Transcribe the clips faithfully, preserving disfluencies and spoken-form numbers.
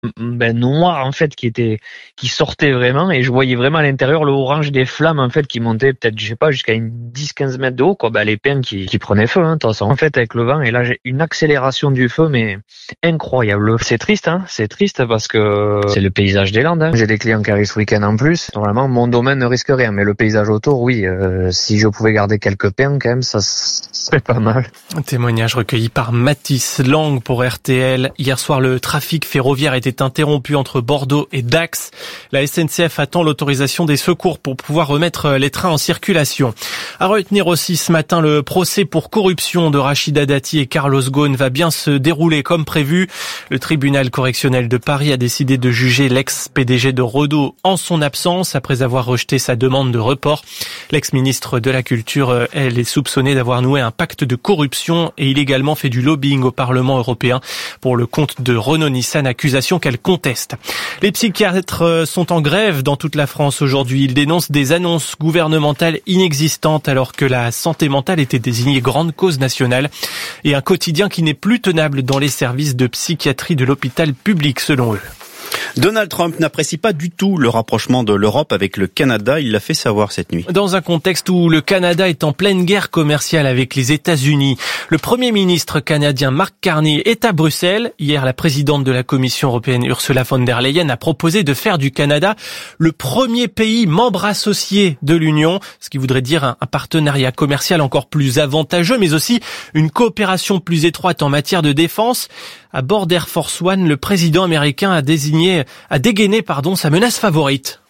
ben noir en fait qui était qui sortait vraiment et je voyais vraiment à l'intérieur le orange des flammes en fait qui montaient peut-être je sais pas jusqu'à une dix quinze mètres de haut quoi. Ben les pins qui qui prenaient feu hein, de toute façon en fait avec le vent et là j'ai une accélération du feu mais incroyable. C'est triste hein, c'est triste parce que c'est le paysage des Landes hein. J'ai des clients qui arrivent ce week-end en plus. Normalement mon domaine ne risque rien mais le paysage autour oui euh, si je pouvais garder quelques pins quand même ça serait pas mal. Un témoignage recueilli par Mathis Lang pour R T L. Hier soir le trafic ferroviaire était interrompu entre Bordeaux et Dax. La S N C F attend l'autorisation des secours pour pouvoir remettre les trains en circulation. À retenir aussi ce matin, le procès pour corruption de Rachida Dati et Carlos Ghosn va bien se dérouler comme prévu. Le tribunal correctionnel de Paris a décidé de juger l'ex-P D G de Renault en son absence après avoir rejeté sa demande de report. L'ex-ministre de la Culture, elle, est soupçonnée d'avoir noué un pacte de corruption et illégalement fait du lobbying au Parlement européen pour le compte de Renault-Nissan, accusation qu'elle conteste. Les psychiatres sont en grève dans toute la France aujourd'hui. Ils dénoncent des annonces gouvernementales inexistantes alors que la santé mentale était désignée grande cause nationale et un quotidien qui n'est plus tenable dans les services de psychiatrie de l'hôpital public selon eux. Donald Trump n'apprécie pas du tout le rapprochement de l'Europe avec le Canada, il l'a fait savoir cette nuit. Dans un contexte où le Canada est en pleine guerre commerciale avec les États-Unis, le Premier ministre canadien Mark Carney est à Bruxelles. Hier, la présidente de la Commission européenne Ursula von der Leyen a proposé de faire du Canada le premier pays membre associé de l'Union, ce qui voudrait dire un, un partenariat commercial encore plus avantageux, mais aussi une coopération plus étroite en matière de défense. À bord d'Air Force One, le président américain a désigné, a dégainé, pardon, sa menace favorite.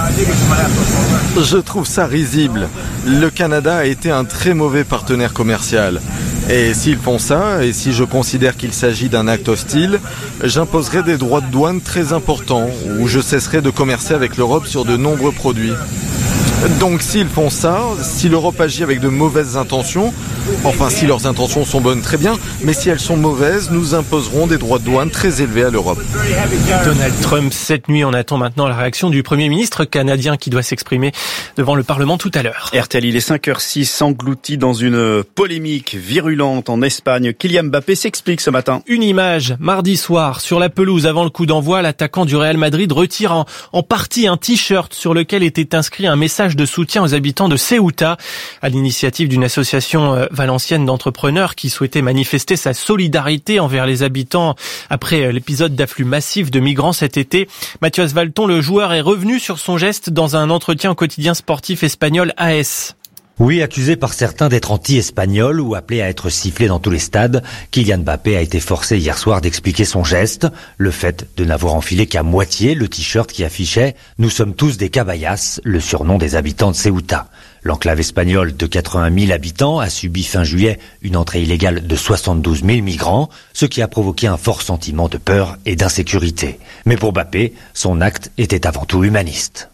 Je trouve ça risible. Le Canada a été un très mauvais partenaire commercial. Et s'ils font ça, et si je considère qu'il s'agit d'un acte hostile, j'imposerai des droits de douane très importants, ou je cesserai de commercer avec l'Europe sur de nombreux produits. Donc s'ils font ça, si l'Europe agit avec de mauvaises intentions, enfin si leurs intentions sont bonnes, très bien, mais si elles sont mauvaises, nous imposerons des droits de douane très élevés à l'Europe. Donald Trump, cette nuit, on attend maintenant la réaction du Premier ministre canadien qui doit s'exprimer devant le Parlement tout à l'heure. R T L, il est cinq heures six, englouti dans une polémique virulente en Espagne. Kylian Mbappé s'explique ce matin. Une image, mardi soir, sur la pelouse avant le coup d'envoi, l'attaquant du Real Madrid retire en, en partie un t-shirt sur lequel était inscrit un message de soutien aux habitants de Ceuta, à l'initiative d'une association valencienne d'entrepreneurs qui souhaitait manifester sa solidarité envers les habitants après l'épisode d'afflux massif de migrants cet été. Mathias Valton, le joueur, est revenu sur son geste dans un entretien au quotidien sportif espagnol A S. Oui, accusé par certains d'être anti-espagnol ou appelé à être sifflé dans tous les stades, Kylian Mbappé a été forcé hier soir d'expliquer son geste, le fait de n'avoir enfilé qu'à moitié le t-shirt qui affichait « Nous sommes tous des caballas », le surnom des habitants de Ceuta. L'enclave espagnole de quatre-vingt mille habitants a subi fin juillet une entrée illégale de soixante-douze mille migrants, ce qui a provoqué un fort sentiment de peur et d'insécurité. Mais pour Mbappé, son acte était avant tout humaniste.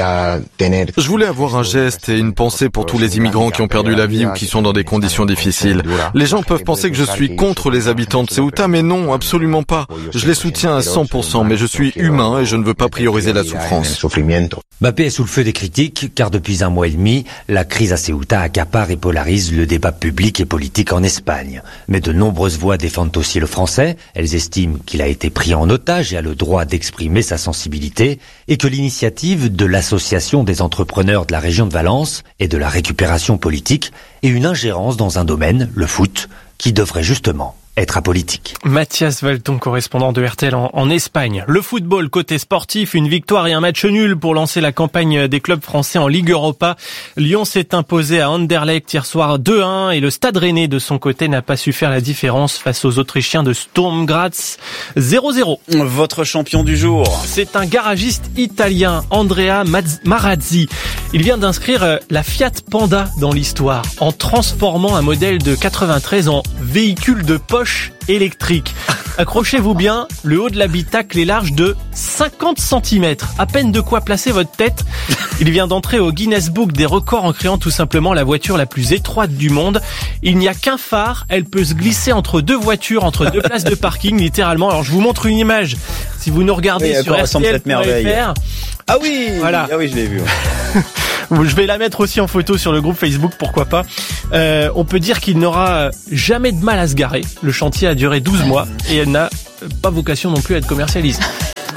Je voulais avoir un geste et une pensée pour tous les immigrants qui ont perdu la vie ou qui sont dans des conditions difficiles. Les gens peuvent penser que je suis contre les habitants de Ceuta, mais non, absolument pas. Je les soutiens à cent pour cent, mais je suis humain et je ne veux pas prioriser la souffrance. Mbappé est sous le feu des critiques, car depuis un mois et demi, la crise à Ceuta accapare et polarise le débat public et politique en Espagne. Mais de nombreuses voix défendent aussi le français. Elles estiment qu'il a été pris en otage et a le droit d'exprimer sa sensibilité, et que l'initiative de l'association des entrepreneurs de la région de Valence et de la récupération politique est une ingérence dans un domaine, le foot, qui devrait justement être apolitique. Mathias Valton, correspondant de R T L en, en Espagne. Le football, côté sportif, une victoire et un match nul pour lancer la campagne des clubs français en Ligue Europa. Lyon s'est imposé à Anderlecht hier soir deux à un et le Stade Rennais de son côté n'a pas su faire la différence face aux Autrichiens de Sturm Graz. zéro zéro. Votre champion du jour, c'est un garagiste italien, Andrea Marazzi. Il vient d'inscrire la Fiat Panda dans l'histoire en transformant un modèle de quatre-vingt-treize en véhicule de poche électrique. Accrochez-vous bien, le haut de l'habitacle est large de cinquante centimètres. À peine de quoi placer votre tête. Il vient d'entrer au Guinness Book des records en créant tout simplement la voiture la plus étroite du monde. Il n'y a qu'un phare, elle peut se glisser entre deux voitures, entre deux places de parking, littéralement. Alors je vous montre une image. Si vous nous regardez oui, sur R T L point F R. Ah oui, voilà. Ah oui, je l'ai vu. Ouais. Je vais la mettre aussi en photo sur le groupe Facebook, pourquoi pas. Euh, on peut dire qu'il n'aura jamais de mal à se garer. Le chantier a duré douze mois et elle n'a pas vocation non plus à être commercialisée.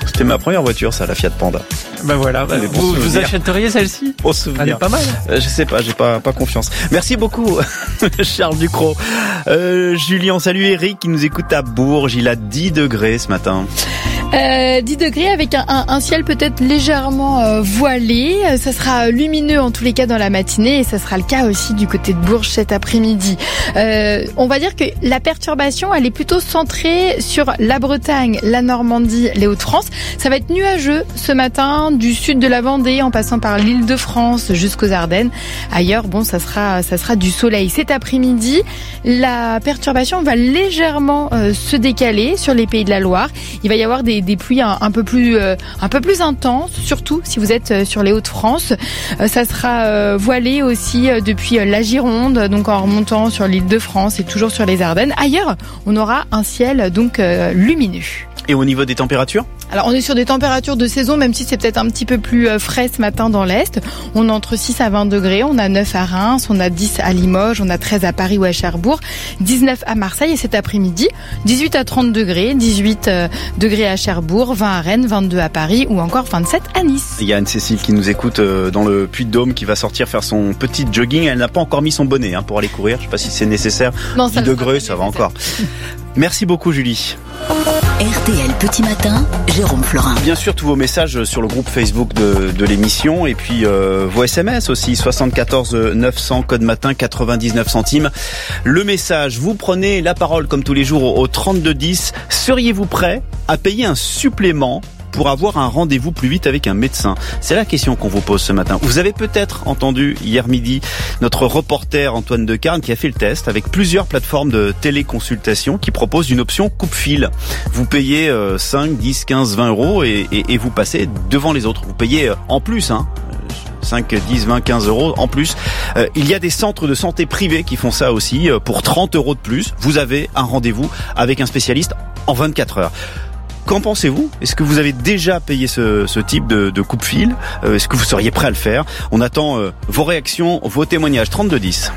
C'était ma première voiture, ça, la Fiat Panda. Ben voilà, bah, vous, vous achèteriez celle-ci? Au souvenir. Elle est pas mal. Euh, je sais pas, j'ai pas pas confiance. Merci beaucoup, Charles Ducrot. Euh, Julien, salut Eric qui nous écoute à Bourges. Il a dix degrés ce matin. Euh, dix degrés avec un, un, un ciel peut-être légèrement euh, voilé. Ça sera lumineux en tous les cas dans la matinée et ça sera le cas aussi du côté de Bourges cet après-midi. Euh, on va dire que la perturbation, elle est plutôt centrée sur la Bretagne, la Normandie, les Hauts-de-France. Ça va être nuageux ce matin du sud de la Vendée en passant par l'Île-de-France jusqu'aux Ardennes. Ailleurs, bon, ça sera, ça sera du soleil. Cet après-midi, la perturbation va légèrement euh, se décaler sur les Pays de la Loire. Il va y avoir des des pluies un, un peu plus euh, un peu plus intenses, surtout si vous êtes sur les Hauts-de-France. Euh, ça sera euh, voilé aussi euh, depuis euh, la Gironde, donc en remontant sur l'Île-de-France et toujours sur les Ardennes. Ailleurs, on aura un ciel donc euh, lumineux. Et au niveau des températures ? Alors on est sur des températures de saison, même si c'est peut-être un petit peu plus frais ce matin dans l'Est. On est entre six à vingt degrés, on a neuf à Reims, on a dix à Limoges, on a treize à Paris ou à Cherbourg, dix-neuf à Marseille et cet après-midi, dix-huit à trente degrés, dix-huit degrés à Cherbourg, vingt à Rennes, vingt-deux à Paris ou encore vingt-sept à Nice. Il y a Anne-Cécile qui nous écoute dans le Puy-de-Dôme qui va sortir faire son petit jogging. Elle n'a pas encore mis son bonnet hein, pour aller courir, je ne sais pas si c'est nécessaire. Non, dix degrés, ça va encore. Merci beaucoup Julie. R T L Petit Matin, Jérôme Florin. Bien sûr, tous vos messages sur le groupe Facebook de, de l'émission et puis euh, vos S M S aussi, soixante-quatorze neuf cents, code matin, quatre-vingt-dix-neuf centimes. Le message, vous prenez la parole comme tous les jours au, au trente-deux dix. Seriez-vous prêt à payer un supplément pour avoir un rendez-vous plus vite avec un médecin? C'est la question qu'on vous pose ce matin. Vous avez peut-être entendu hier midi notre reporter Antoine Decarne qui a fait le test avec plusieurs plateformes de téléconsultation qui proposent une option coupe-fil. Vous payez cinq, dix, quinze, vingt euros et, et, et vous passez devant les autres. Vous payez en plus, hein. cinq, dix, vingt, quinze euros en plus. Euh, il y a des centres de santé privés qui font ça aussi. Pour trente euros de plus, vous avez un rendez-vous avec un spécialiste en vingt-quatre heures. Qu'en pensez-vous ? Est-ce que vous avez déjà payé ce, ce type de, de coupe-fil ? euh, Est-ce que vous seriez prêt à le faire ? On attend euh, vos réactions, vos témoignages. trente-deux dix.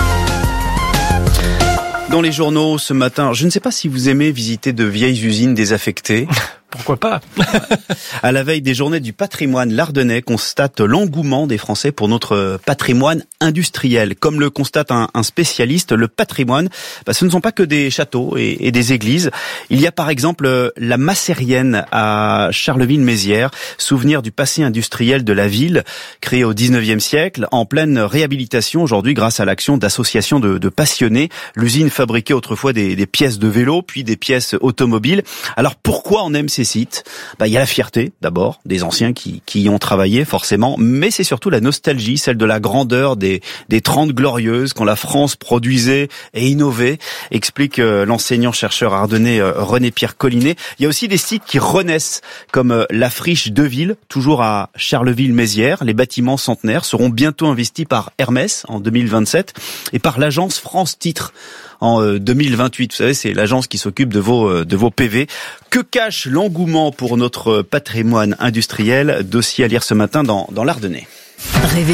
Dans les journaux ce matin, je ne sais pas si vous aimez visiter de vieilles usines désaffectées. Pourquoi pas ? À la veille des journées du patrimoine, l'Ardennais constate l'engouement des Français pour notre patrimoine industriel. Comme le constate un, un spécialiste, le patrimoine, bah, ce ne sont pas que des châteaux et, et des églises. Il y a par exemple la Macérienne à Charleville-Mézières, souvenir du passé industriel de la ville, créée au dix-neuvième siècle, en pleine réhabilitation aujourd'hui grâce à l'action d'associations de, de passionnés. L'usine fabriquait autrefois des, des pièces de vélo, puis des pièces automobiles. Alors pourquoi on aime ces sites ? Bah, il y a la fierté, d'abord, des anciens qui, qui y ont travaillé, forcément, mais c'est surtout la nostalgie, celle de la grandeur des, des Trente Glorieuses, quand la France produisait et innovait, explique euh, l'enseignant-chercheur ardennais euh, René-Pierre Collinet. Il y a aussi des sites qui renaissent, comme euh, la friche Deville, toujours à Charleville-Mézières. Les bâtiments centenaires seront bientôt investis par Hermès en deux mille vingt-sept et par l'agence France Titres en deux mille vingt-huit. Vous savez, c'est l'agence qui s'occupe de vos de vos P V. Que cache l'engouement pour notre patrimoine industriel ? Dossier à lire ce matin dans dans l'Ardennais.